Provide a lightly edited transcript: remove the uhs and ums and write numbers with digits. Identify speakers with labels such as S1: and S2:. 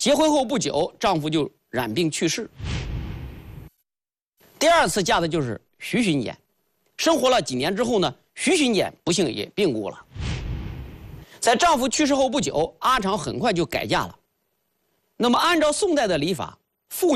S1: 结婚后不久，丈夫就染病去世。第二次嫁的就是徐巡检，生活了几年之后呢，徐巡检不幸也病故了。在丈夫去世后不久，阿长很快就改嫁了。那么按照宋代的礼法，